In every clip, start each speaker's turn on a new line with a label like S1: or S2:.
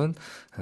S1: 아니면은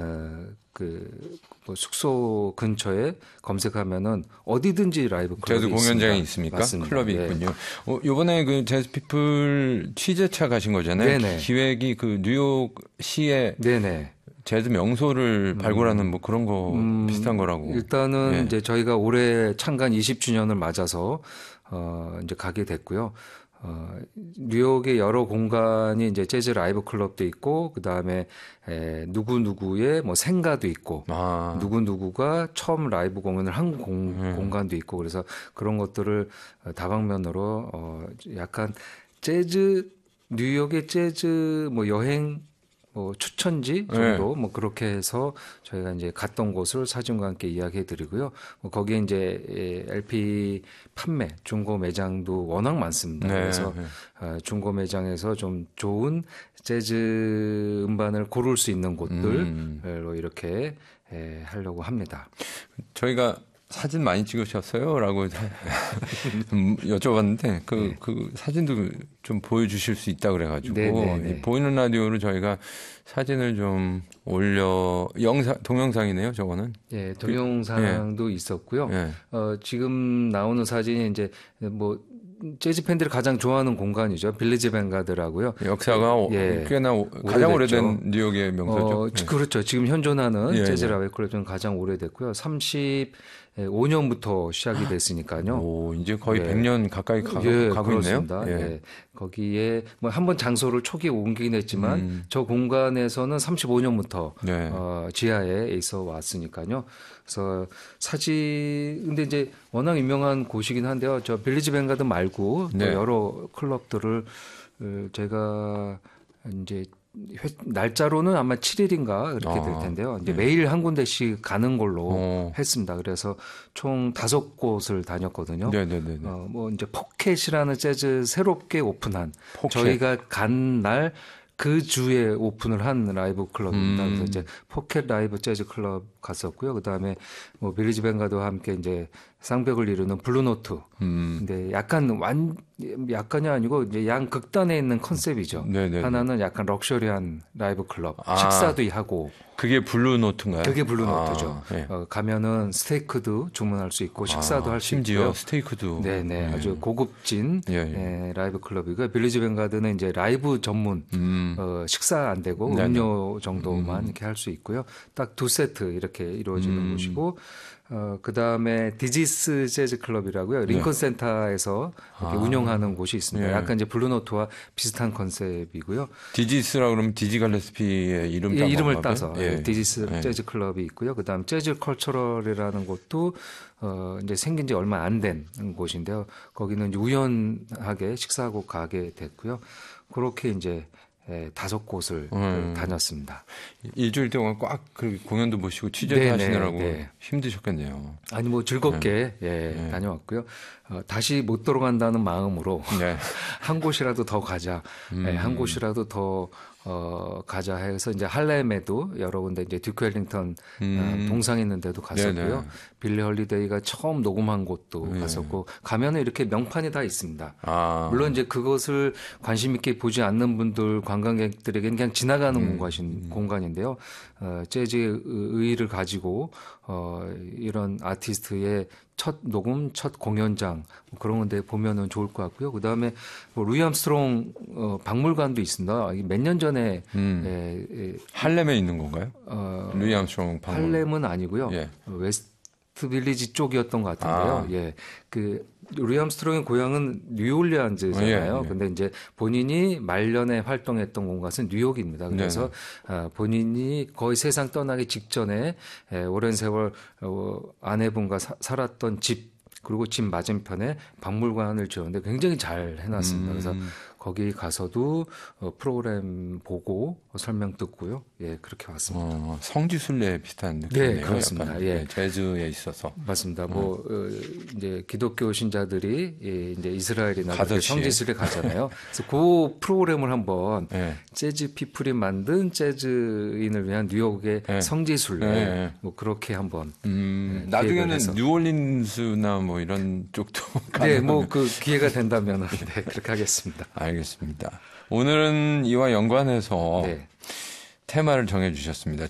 S1: 뭐 숙소 근처에 검색하면은 어디든지 라이브 클럽이
S2: 재즈 공연장이 있습니까?
S1: 맞습니다.
S2: 클럽이
S1: 예.
S2: 있군요. 이번에 그 재즈피플 취재차 가신 거잖아요.
S1: 네네.
S2: 기획이 그 뉴욕시의
S1: 네네.
S2: 재즈 명소를 발굴하는 뭐 그런 거 비슷한 거라고.
S1: 일단은
S2: 예.
S1: 이제 저희가 올해 창간 20주년을 맞아서 이제 가게 됐고요. 뉴욕의 여러 공간이 이제 재즈 라이브 클럽도 있고, 그 다음에 누구누구의 뭐 생가도 있고, 누구누구가 처음 라이브 공연을 한 공간도 있고, 그래서 그런 것들을 다방면으로 약간 재즈, 뉴욕의 재즈 뭐 여행 뭐 추천지 정도 뭐 그렇게 해서 저희가 이제 갔던 곳을 사진과 함께 이야기해 드리고요. 뭐 거기에 이제 LP 판매 중고 매장도 워낙 많습니다. 그래서 중고 매장에서 좀 좋은 재즈 음반을 고를 수 있는 곳들로 이렇게 하려고 합니다.
S2: 저희가 사진 많이 찍으셨어요? 라고 여쭤봤는데 그 사진도 좀 보여주실 수 있다 그래가지고 보이는 라디오로 저희가 사진을 좀 올려 동영상이네요, 저거는.
S1: 예, 동영상도 있었고요. 지금 나오는 사진이 이제 뭐 재즈 팬들이 가장 좋아하는 공간이죠. 빌리지 vanguard라고요.
S2: 역사가 꽤나 가장 오래된 뉴욕의 명소죠.
S1: 그렇죠. 지금 현존하는 재즈 라이브 클럽 중 가장 오래됐고요. 35년부터 시작이 됐으니까요.
S2: 오, 이제 거의 100년 가까이 가고
S1: 그렇습니다.
S2: 있네요.
S1: 예. 거기에 뭐 한번 장소를 초기에 옮기긴 했지만 저 공간에서는 35년부터 지하에 있어 왔으니까요. 그래서 근데 이제 워낙 유명한 곳이긴 한데요. 저 빌리지 vanguard 말고 또 여러 클럽들을 제가 이제 날짜로는 아마 7일인가 그렇게 될 텐데요. 이제 매일 한 군데씩 가는 걸로 했습니다. 그래서 총 5곳을 다녔거든요. 뭐 이제 포켓이라는 재즈 새롭게 오픈한 저희가 간 날 그 주에 오픈을 한 라이브 클럽입니다. 그래서 이제 포켓 라이브 재즈 클럽 갔었고요. 그 다음에 뭐 빌리지 vanguard와 함께 이제 쌍벽을 이루는 블루노트. 근데 약간이 아니고 이제 양 극단에 있는 컨셉이죠. 하나는 약간 럭셔리한 라이브 클럽. 식사도 하고.
S2: 그게 블루노트인가요?
S1: 그게 블루노트죠. 가면은 스테이크도 주문할 수 있고 식사도 할 수 있고요.
S2: 심지어 스테이크도.
S1: 네네. 아주 고급진 라이브 클럽이고요. 빌리지 vanguard는 이제 라이브 전문 식사 안 되고 음료 정도만 이렇게 할 수 있고요. 딱 2세트 이렇게 이루어지는 곳이고 그 다음에 디지스 재즈 클럽이라고요. 링컨 센터에서 이렇게 운영하는 곳이 있습니다. 약간 이제 블루노트와 비슷한 컨셉이고요.
S2: 디지스라 그러면 디지 갈레스피의
S1: 이름을 따서 디지스 재즈 클럽이 있고요. 그 다음 재즈 컬처럴이라는 곳도 이제 생긴 지 얼마 안 된 곳인데요. 거기는 이제 우연하게 식사하고 가게 됐고요. 그렇게 이제 5곳을 다녔습니다.
S2: 일주일 동안 꽉 공연도 보시고 취재도 하시느라고 힘드셨겠네요.
S1: 아니 뭐 즐겁게 다녀왔고요. 다시 못 돌아간다는 마음으로 한 곳이라도 더 가자. 한 곳이라도 더 가자 해서 이제 할렘에도 여러 군데 이제 듀크 웰링턴 동상 있는 데도 갔었고요. 빌리 헐리데이가 처음 녹음한 곳도 갔었고 가면은 이렇게 명판이 다 있습니다. 물론 이제 그것을 관심 있게 보지 않는 분들 관광객들에게는 그냥 지나가는 공간인데요. 재즈 의의를 가지고 이런 아티스트의 첫 녹음, 첫 공연장 그런 데 보면은 좋을 것 같고요. 그 다음에 뭐 루이 암스트롱 박물관도 있습니다. 몇 년 전에
S2: 할렘에 있는 건가요? 루이 암스트롱 박물관.
S1: 할렘은 아니고요. 웨스트 빌리지 쪽이었던 것 같은데요. 루이 암스트롱의 고향은 뉴올리안즈잖아요. 근데 이제 본인이 말년에 활동했던 곳은 뉴욕입니다. 그래서 본인이 거의 세상 떠나기 직전에 오랜 세월 아내분과 살았던 집 그리고 집 맞은편에 박물관을 지었는데 굉장히 잘 해놨습니다. 그래서 거기 가서도 프로그램 보고 설명 듣고요. 그렇게 왔습니다.
S2: 성지순례 비슷한 느낌이네요.
S1: 그렇습니다.
S2: 재즈에 있어서.
S1: 맞습니다. 이제 기독교 신자들이 이제 이스라엘이나 성지순례 가잖아요. 그래서 그 프로그램을 한번 재즈 피플이 만든 재즈인을 위한 뉴욕의 성지순례 뭐 그렇게 한번
S2: 나중에는 뉴올린스나 뭐 이런 쪽도
S1: 뭐 그 기회가 된다면 그렇게 하겠습니다.
S2: 알겠습니다. 오늘은 이와 연관해서 테마를 정해 주셨습니다.